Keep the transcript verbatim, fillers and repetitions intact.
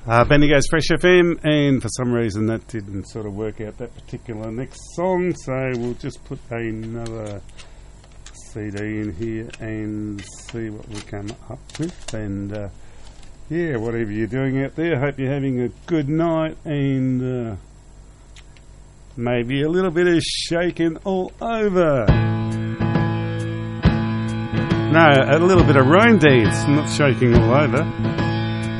Uh, Bendigo's Fresh F M, and for some reason that didn't sort of work out, that particular next song, so we'll just put another C D in here and see what we come up with. And uh, yeah, whatever you're doing out there, hope you're having a good night, and uh, maybe a little bit of shaking all over. No, a little bit of rain dance, not shaking all over.